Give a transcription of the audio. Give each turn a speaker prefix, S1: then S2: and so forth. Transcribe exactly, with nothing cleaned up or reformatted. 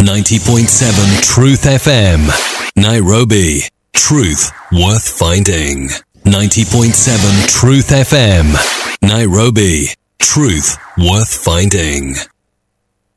S1: ninety point seven Truth F M. Nairobi. Truth worth finding. ninety point seven Truth F M. Nairobi. Truth worth finding.